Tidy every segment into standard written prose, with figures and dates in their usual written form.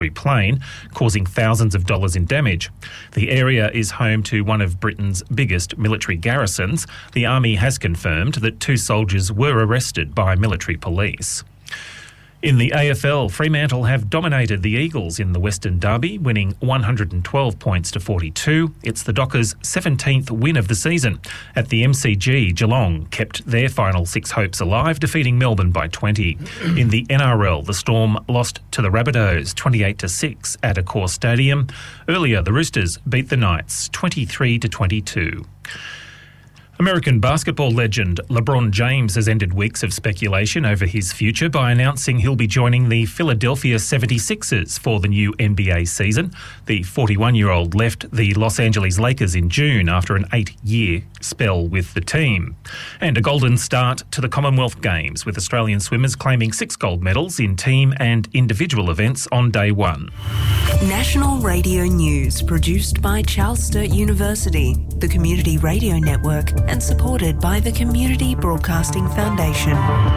plane, causing thousands of dollars in damage. The area is home to one of Britain's biggest military garrisons. The Army has confirmed that 2 soldiers were arrested by military police. In the AFL, Fremantle have dominated the Eagles in the Western Derby, winning 112 points to 42. It's the Dockers' 17th win of the season. At the MCG, Geelong kept their final 6 hopes alive, defeating Melbourne by 20. In the NRL, the Storm lost to the Rabbitohs 28-6 at Accor Stadium. Earlier, the Roosters beat the Knights 23-22. American basketball legend LeBron James has ended weeks of speculation over his future by announcing he'll be joining the Philadelphia 76ers for the new NBA season. The 41-year-old left the Los Angeles Lakers in June after an 8-year spell with the team. And a golden start to the Commonwealth Games, with Australian swimmers claiming 6 gold medals in team and individual events on day 1. National Radio News, produced by Charles Sturt University, the Community Radio Network, and supported by the Community Broadcasting Foundation.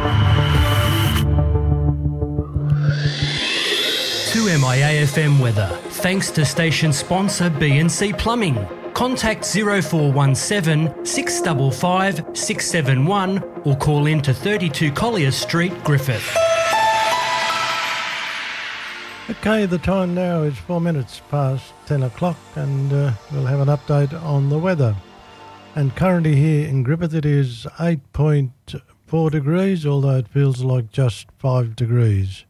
To MIA-FM weather, thanks to station sponsor BNC Plumbing. Contact 0417 655 671 or call in to 32 Collier Street, Griffith. Okay, the time now is 4 minutes past 10 o'clock and we'll have an update on the weather. And currently here in Griffith it is 8.4 degrees, although it feels like just 5 degrees.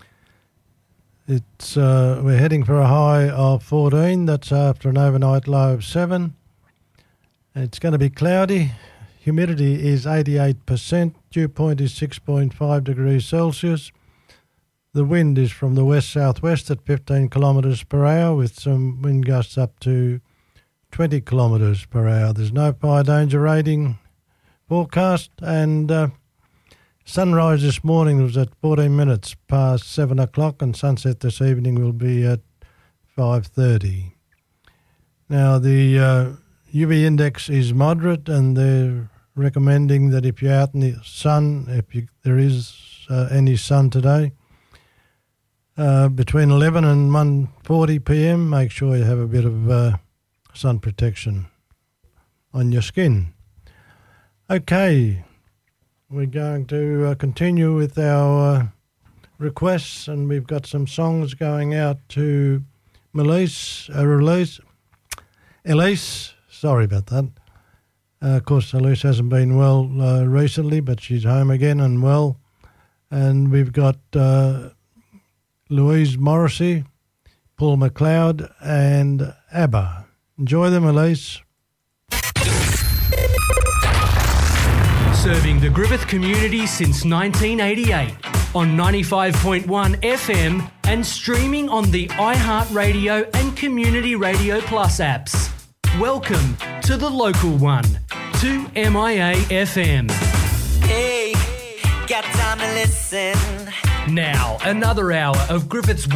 It's we're heading for a high of 14. That's after an overnight low of 7. It's going to be cloudy. Humidity is 88%. Dew point is 6.5 degrees Celsius. The wind is from the west-southwest at 15 kilometres per hour with some wind gusts up to 20 kilometres per hour. There's no fire danger rating forecast, and sunrise this morning was at 14 minutes past 7 o'clock, and sunset this evening will be at 5:30. Now, the UV index is moderate, and they're recommending that if you're out in the sun, there is any sun today, between 11 and 1:40 p.m, make sure you have a bit of sun protection on your skin. Okay, we're going to continue with our requests, and we've got some songs going out to Elise. Sorry about that. Of course, Elise hasn't been well recently, but she's home again and well. And we've got Louise Morrissey, Paul McLeod, and ABBA. Enjoy them, Elise. Serving the Griffith community since 1988 on 95.1 FM and streaming on the iHeartRadio and Community Radio Plus apps. Welcome to the local one, to MIA FM. Hey, got time to listen. Now, another hour of Griffith's